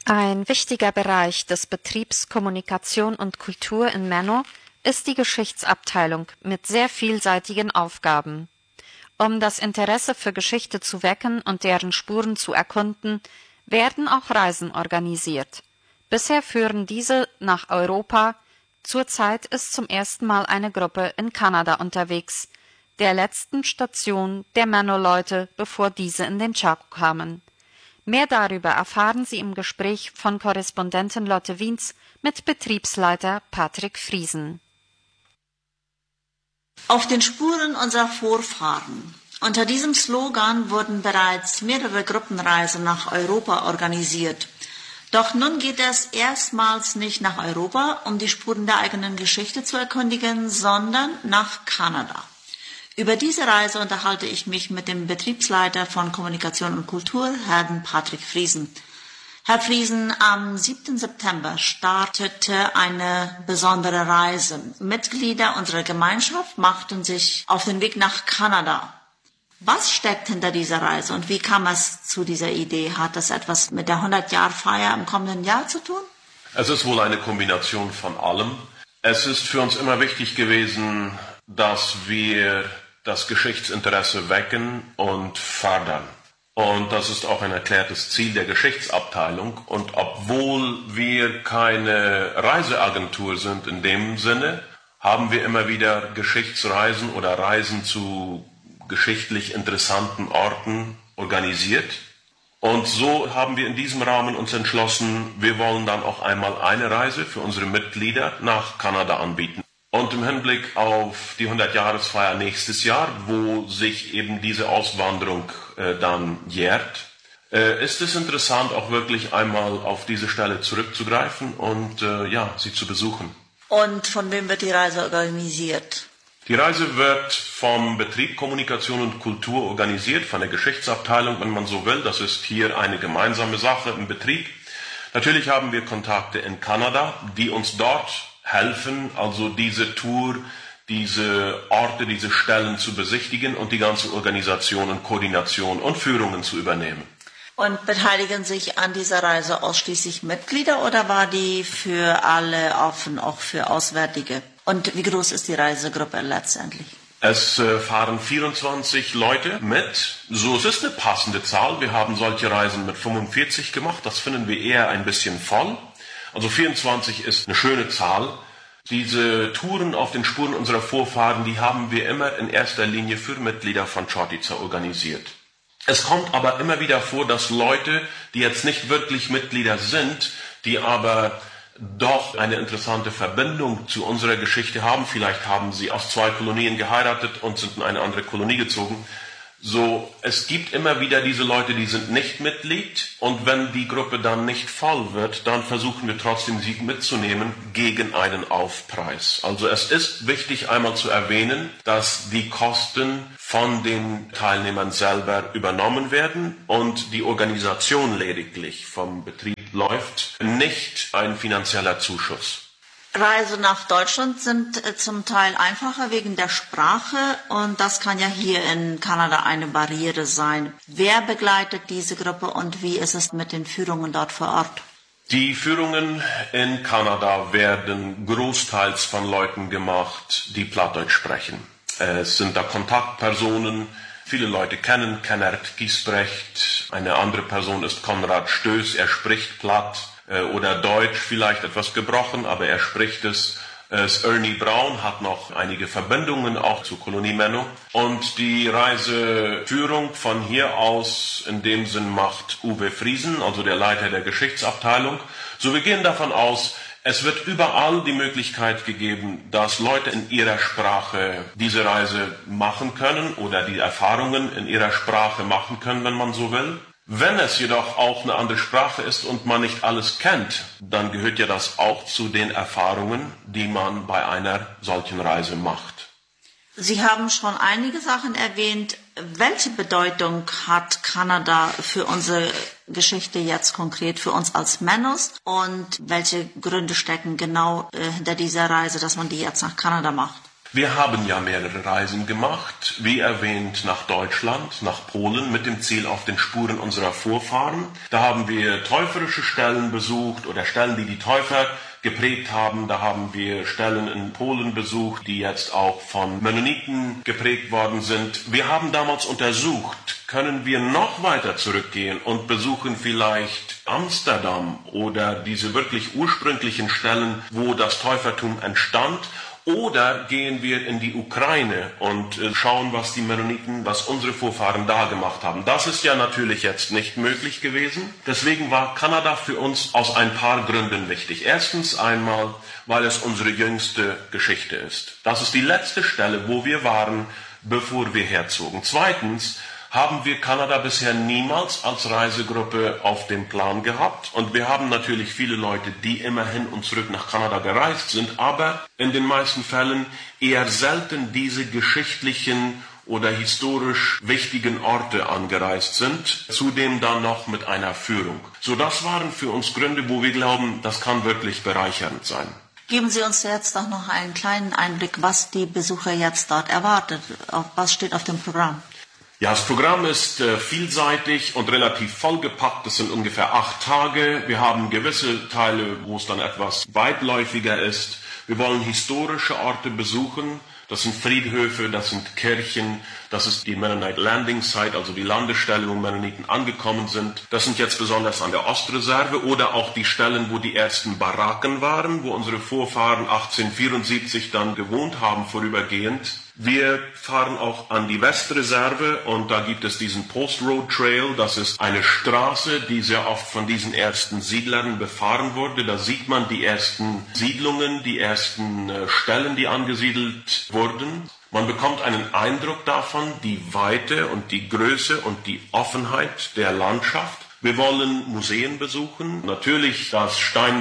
Ein wichtiger Bereich des Betriebs Kommunikation und Kultur in Menno ist die Geschichtsabteilung mit sehr vielseitigen Aufgaben. Um das Interesse für Geschichte zu wecken und deren Spuren zu erkunden, werden auch Reisen organisiert. Bisher führen diese nach Europa. Zurzeit ist zum ersten Mal eine Gruppe in Kanada unterwegs, der letzten Station der Menno-Leute, bevor diese in den Chaco kamen. Mehr darüber erfahren Sie im Gespräch von Korrespondentin Lotte Wiens mit Betriebsleiter Patrick Friesen. Auf den Spuren unserer Vorfahren. Unter diesem Slogan wurden bereits mehrere Gruppenreisen nach Europa organisiert. Doch nun geht es erstmals nicht nach Europa, um die Spuren der eigenen Geschichte zu erkundigen, sondern nach Kanada. Über diese Reise unterhalte ich mich mit dem Betriebsleiter von Kommunikation und Kultur, Herrn Patrick Friesen. Herr Friesen, am 7. September startete eine besondere Reise. Mitglieder unserer Gemeinschaft machten sich auf den Weg nach Kanada. Was steckt hinter dieser Reise und wie kam es zu dieser Idee? Hat das etwas mit der 100-Jahr-Feier im kommenden Jahr zu tun? Es ist wohl eine Kombination von allem. Es ist für uns immer wichtig gewesen, dass wir das Geschichtsinteresse wecken und fördern. Und das ist auch ein erklärtes Ziel der Geschichtsabteilung. Und obwohl wir keine Reiseagentur sind in dem Sinne, haben wir immer wieder Geschichtsreisen oder Reisen zu geschichtlich interessanten Orten organisiert. Und so haben wir in diesem Rahmen uns entschlossen, wir wollen dann auch einmal eine Reise für unsere Mitglieder nach Kanada anbieten. Und im Hinblick auf die 100-Jahresfeier nächstes Jahr, wo sich eben diese Auswanderung dann jährt, ist es interessant, auch wirklich einmal auf diese Stelle zurückzugreifen und sie zu besuchen. Und von wem wird die Reise organisiert? Die Reise wird vom Betrieb Kommunikation und Kultur organisiert, von der Geschichtsabteilung, wenn man so will. Das ist hier eine gemeinsame Sache im Betrieb. Natürlich haben wir Kontakte in Kanada, die uns dort helfen, also diese Tour, diese Orte, diese Stellen zu besichtigen und die ganze Organisation und Koordination und Führungen zu übernehmen. Und beteiligen sich an dieser Reise ausschließlich Mitglieder oder war die für alle offen, auch für Auswärtige? Und wie groß ist die Reisegruppe letztendlich? Es fahren 24 Leute mit. So, es ist eine passende Zahl. Wir haben solche Reisen mit 45 gemacht. Das finden wir eher ein bisschen voll. Also 24 ist eine schöne Zahl. Diese Touren auf den Spuren unserer Vorfahren, die haben wir immer in erster Linie für Mitglieder von Čatica organisiert. Es kommt aber immer wieder vor, dass Leute, die jetzt nicht wirklich Mitglieder sind, die aber doch eine interessante Verbindung zu unserer Geschichte haben, vielleicht haben sie aus 2 Kolonien geheiratet und sind in eine andere Kolonie gezogen. So, es gibt immer wieder diese Leute, die sind nicht Mitglied und wenn die Gruppe dann nicht voll wird, dann versuchen wir trotzdem, sie mitzunehmen gegen einen Aufpreis. Also es ist wichtig einmal zu erwähnen, dass die Kosten von den Teilnehmern selber übernommen werden und die Organisation lediglich vom Betrieb läuft, nicht ein finanzieller Zuschuss. Reisen nach Deutschland sind zum Teil einfacher wegen der Sprache und das kann ja hier in Kanada eine Barriere sein. Wer begleitet diese Gruppe und wie ist es mit den Führungen dort vor Ort? Die Führungen in Kanada werden großteils von Leuten gemacht, die Plattdeutsch sprechen. Es sind da Kontaktpersonen, viele Leute kennen Kennert Giesbrecht, eine andere Person ist Konrad Stöß, er spricht Platt. Oder Deutsch vielleicht etwas gebrochen, aber er spricht es. Ernie Braun hat noch einige Verbindungen auch zu Kolonie Menno. Und die Reiseführung von hier aus in dem Sinn macht Uwe Friesen, also der Leiter der Geschichtsabteilung. So, wir gehen davon aus, es wird überall die Möglichkeit gegeben, dass Leute in ihrer Sprache diese Reise machen können oder die Erfahrungen in ihrer Sprache machen können, wenn man so will. Wenn es jedoch auch eine andere Sprache ist und man nicht alles kennt, dann gehört ja das auch zu den Erfahrungen, die man bei einer solchen Reise macht. Sie haben schon einige Sachen erwähnt. Welche Bedeutung hat Kanada für unsere Geschichte jetzt konkret für uns als Mennos und welche Gründe stecken genau hinter dieser Reise, dass man die jetzt nach Kanada macht? Wir haben ja mehrere Reisen gemacht, wie erwähnt nach Deutschland, nach Polen, mit dem Ziel auf den Spuren unserer Vorfahren. Da haben wir täuferische Stellen besucht oder Stellen, die die Täufer geprägt haben. Da haben wir Stellen in Polen besucht, die jetzt auch von Mennoniten geprägt worden sind. Wir haben damals untersucht, können wir noch weiter zurückgehen und besuchen vielleicht Amsterdam oder diese wirklich ursprünglichen Stellen, wo das Täufertum entstand. Oder gehen wir in die Ukraine und schauen, was die Mennoniten, was unsere Vorfahren da gemacht haben. Das ist ja natürlich jetzt nicht möglich gewesen. Deswegen war Kanada für uns aus ein paar Gründen wichtig. Erstens einmal, weil es unsere jüngste Geschichte ist. Das ist die letzte Stelle, wo wir waren, bevor wir herzogen. Zweitens haben wir Kanada bisher niemals als Reisegruppe auf dem Plan gehabt. Und wir haben natürlich viele Leute, die immer hin und zurück nach Kanada gereist sind, aber in den meisten Fällen eher selten diese geschichtlichen oder historisch wichtigen Orte angereist sind, zudem dann noch mit einer Führung. So, das waren für uns Gründe, wo wir glauben, das kann wirklich bereichernd sein. Geben Sie uns jetzt auch noch einen kleinen Einblick, was die Besucher jetzt dort erwartet. Was steht auf dem Programm? Ja, das Programm ist vielseitig und relativ vollgepackt. Es sind ungefähr 8 Tage. Wir haben gewisse Teile, wo es dann etwas weitläufiger ist. Wir wollen historische Orte besuchen. Das sind Friedhöfe, das sind Kirchen, das ist die Mennonite Landing Site, also die Landestelle, wo Mennoniten angekommen sind. Das sind jetzt besonders an der Ostreserve oder auch die Stellen, wo die ersten Baracken waren, wo unsere Vorfahren 1874 dann gewohnt haben vorübergehend. Wir fahren auch an die Westreserve und da gibt es diesen Post Road Trail. Das ist eine Straße, die sehr oft von diesen ersten Siedlern befahren wurde. Da sieht man die ersten Siedlungen, die ersten Stellen, die angesiedelt wurden. Man bekommt einen Eindruck davon, die Weite und die Größe und die Offenheit der Landschaft. Wir wollen Museen besuchen. Natürlich, das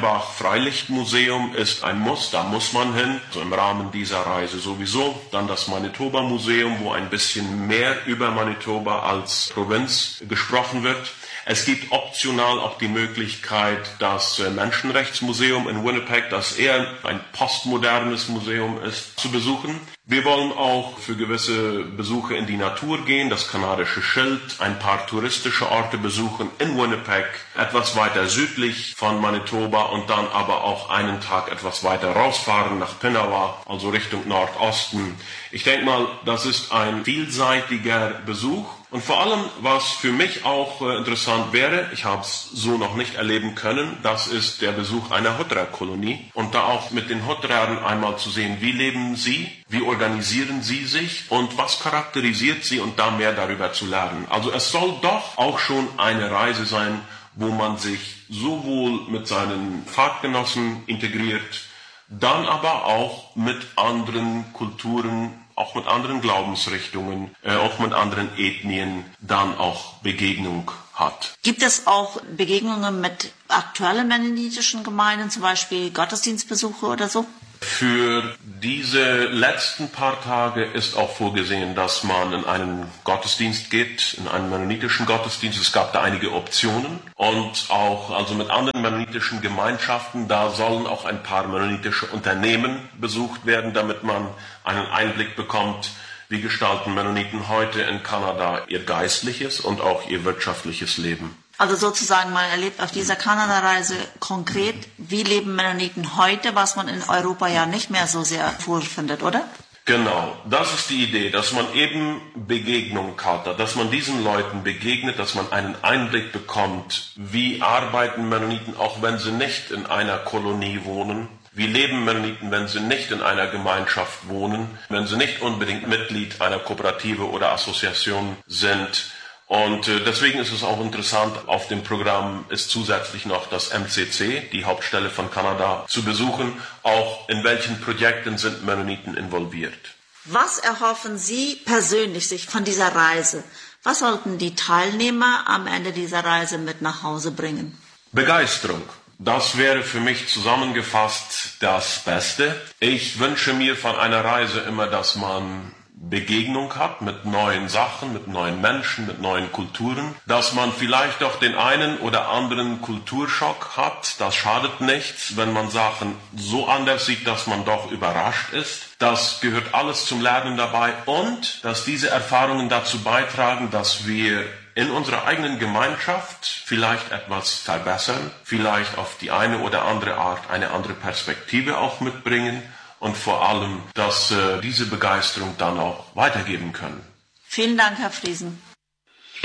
Steinbach-Freilichtmuseum ist ein Muss, da muss man hin, so im Rahmen dieser Reise sowieso. Dann das Manitoba-Museum, wo ein bisschen mehr über Manitoba als Provinz gesprochen wird. Es gibt optional auch die Möglichkeit, das Menschenrechtsmuseum in Winnipeg, das eher ein postmodernes Museum ist, zu besuchen. Wir wollen auch für gewisse Besuche in die Natur gehen, das kanadische Schild, ein paar touristische Orte besuchen in Winnipeg, etwas weiter südlich von Manitoba und dann aber auch einen Tag etwas weiter rausfahren nach Pinawa, also Richtung Nordosten. Ich denke mal, das ist ein vielseitiger Besuch. Und vor allem, was für mich auch interessant wäre, ich habe es so noch nicht erleben können, das ist der Besuch einer Hutra-Kolonie. Und da auch mit den Hutraren einmal zu sehen, wie leben sie, wie organisieren sie sich und was charakterisiert sie und da mehr darüber zu lernen. Also es soll doch auch schon eine Reise sein, wo man sich sowohl mit seinen Fahrtgenossen integriert, dann aber auch mit anderen Kulturen, auch mit anderen Glaubensrichtungen, auch mit anderen Ethnien dann auch Begegnung hat. Gibt es auch Begegnungen mit aktuellen mennonitischen Gemeinden, zum Beispiel Gottesdienstbesuche oder so? Für diese letzten paar Tage ist auch vorgesehen, dass man in einen Gottesdienst geht, in einen mennonitischen Gottesdienst. Es gab da einige Optionen und auch also mit anderen mennonitischen Gemeinschaften. Da sollen auch ein paar mennonitische Unternehmen besucht werden, damit man einen Einblick bekommt, wie gestalten Mennoniten heute in Kanada ihr geistliches und auch ihr wirtschaftliches Leben. Also sozusagen, man erlebt auf dieser Kanada-Reise konkret, wie leben Mennoniten heute, was man in Europa ja nicht mehr so sehr vorfindet, oder? Genau, das ist die Idee, dass man eben Begegnung hat, dass man diesen Leuten begegnet, dass man einen Einblick bekommt, wie arbeiten Mennoniten, auch wenn sie nicht in einer Kolonie wohnen. Wie leben Mennoniten, wenn sie nicht in einer Gemeinschaft wohnen, wenn sie nicht unbedingt Mitglied einer Kooperative oder Assoziation sind. Und deswegen ist es auch interessant, auf dem Programm ist zusätzlich noch das MCC, die Hauptstelle von Kanada, zu besuchen. Auch in welchen Projekten sind Mennoniten involviert. Was erhoffen Sie persönlich sich von dieser Reise? Was sollten die Teilnehmer am Ende dieser Reise mit nach Hause bringen? Begeisterung. Das wäre für mich zusammengefasst das Beste. Ich wünsche mir von einer Reise immer, dass man Begegnung hat mit neuen Sachen, mit neuen Menschen, mit neuen Kulturen, dass man vielleicht doch den einen oder anderen Kulturschock hat. Das schadet nichts, wenn man Sachen so anders sieht, dass man doch überrascht ist. Das gehört alles zum Lernen dabei und dass diese Erfahrungen dazu beitragen, dass wir in unserer eigenen Gemeinschaft vielleicht etwas verbessern, vielleicht auf die eine oder andere Art eine andere Perspektive auch mitbringen und vor allem, dass diese Begeisterung dann auch weitergeben können. Vielen Dank, Herr Friesen.